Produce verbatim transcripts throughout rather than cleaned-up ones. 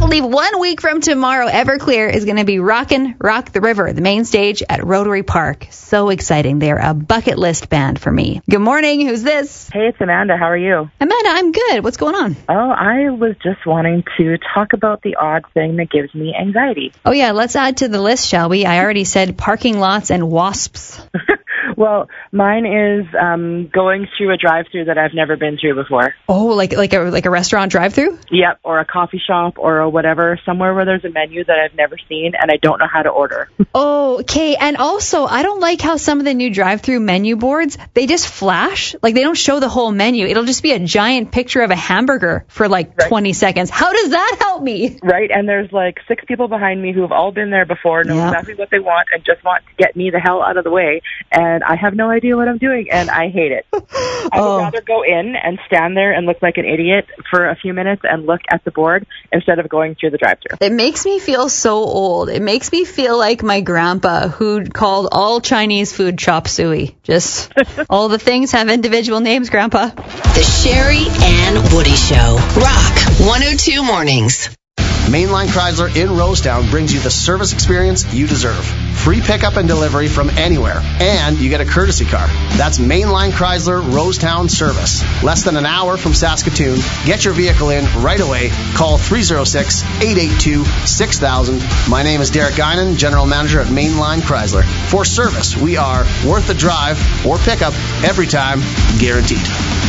believe one week from tomorrow, Everclear is going to be rockin' Rock the River, the main stage at Rotary Park. So exciting. They're a bucket list band for me. Good morning. Who's this? Hey, it's Amanda. How are you? Amanda, I'm good. What's going on? Oh, I was just wanting to talk about the odd thing that gives me anxiety. Oh, yeah. Let's add to the list, shall we? I already said parking lots and wasps. Well, mine is um, going through a drive-through that I've never been through before. Oh, like like a like a restaurant drive-through? Yep, or a coffee shop or a whatever, somewhere where there's a menu that I've never seen and I don't know how to order. Oh, okay. And also, I don't like how some of the new drive-through menu boards, they just flash. Like, they don't show the whole menu. It'll just be a giant picture of a hamburger for like right. twenty seconds. How does that help me? Right, and there's like six people behind me who have all been there before, know yep. exactly what they want, and just want to get me the hell out of the way. And I have no idea what I'm doing, and I hate it. I oh. would rather go in and stand there and look like an idiot for a few minutes and look at the board instead of going through the drive-thru. It makes me feel so old. It makes me feel like my grandpa who called all Chinese food chop suey. Just all the things have individual names, Grandpa. The Sherry and Woody Show. Rock one oh two Mornings. Mainline Chrysler in Rosetown brings you the service experience you deserve. Free pickup and delivery from anywhere, and you get a courtesy car. That's Mainline Chrysler Rosetown Service. Less than an hour from Saskatoon. Get your vehicle in right away. Call three oh six, eight eight two, six thousand. My name is Derek Guinan, General Manager at Mainline Chrysler. For service, we are worth the drive or pickup every time, guaranteed.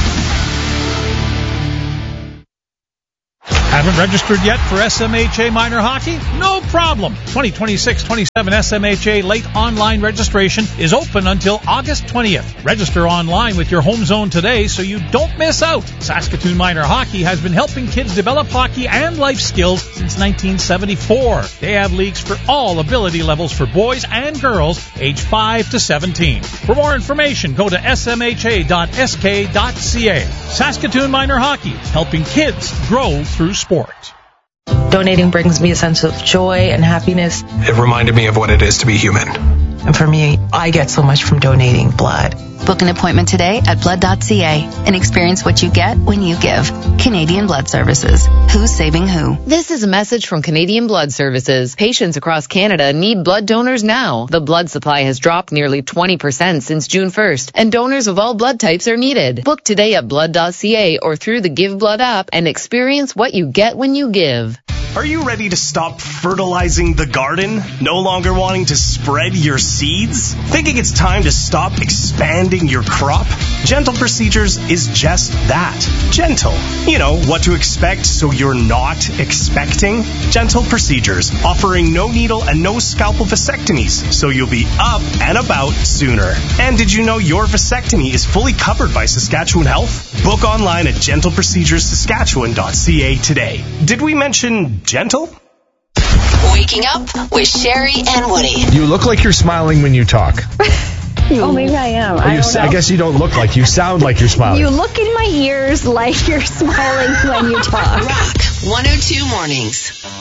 Haven't registered yet for S M H A Minor Hockey? No problem. twenty twenty-six twenty-seven S M H A late online registration is open until August twentieth. Register online with your home zone today so you don't miss out. Saskatoon Minor Hockey has been helping kids develop hockey and life skills since nineteen seventy-four. They have leagues for all ability levels for boys and girls aged five to seventeen. For more information, go to s m h a dot s k dot c a. Saskatoon Minor Hockey, helping kids grow through sport. Donating brings me a sense of joy and happiness. It reminded me of what it is to be human. And for me, I get so much from donating blood. Book an appointment today at blood dot c a and experience what you get when you give. Canadian Blood Services. Who's saving who? This is a message from Canadian Blood Services. Patients across Canada need blood donors now. The blood supply has dropped nearly twenty percent since June first, and donors of all blood types are needed. Book today at blood dot c a or through the Give Blood app and experience what you get when you give. Are you ready to stop fertilizing the garden? No longer wanting to spread your seeds? Thinking it's time to stop expanding your crop? Gentle Procedures is just that. Gentle. You know, what to expect so you're not expecting? Gentle Procedures, offering no needle and no scalpel vasectomies, so you'll be up and about sooner. And did you know your vasectomy is fully covered by Saskatchewan Health? Book online at gentle procedures saskatchewan dot c a today. Did we mention gentle? Waking up with Sherry and Woody. You look like you're smiling when you talk. Oh, maybe I am. Well, I, don't I guess you don't look like you sound like you're smiling. You look in my ears like you're smiling when you talk. Rock one oh two Mornings.